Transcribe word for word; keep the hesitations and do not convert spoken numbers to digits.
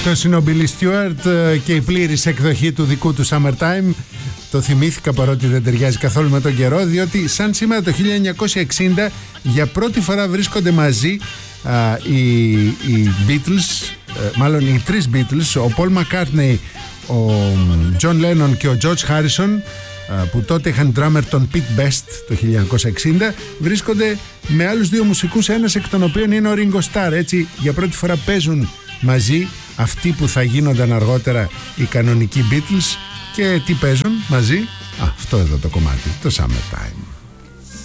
Αυτός είναι ο Billy Stewart και η πλήρης εκδοχή του δικού του Summertime. Το θυμήθηκα παρότι δεν ταιριάζει καθόλου με τον καιρό, διότι σαν σήμερα το χίλια εννιακόσια εξήντα για πρώτη φορά βρίσκονται μαζί α, οι, οι Beatles, ε, μάλλον οι τρεις Beatles, ο Paul McCartney, ο John Lennon και ο George Harrison, που τότε είχαν drummer τον Pete Best το χίλια εννιακόσια εξήντα, βρίσκονται με άλλους δύο μουσικούς, ένας εκ των οποίων είναι ο Ringo Starr. Έτσι για πρώτη φορά παίζουν μαζί αυτοί που θα γίνονταν αργότερα οι κανονικοί Beatles. Και τι παίζουν μαζί? Α, αυτό εδώ το κομμάτι, το Summertime.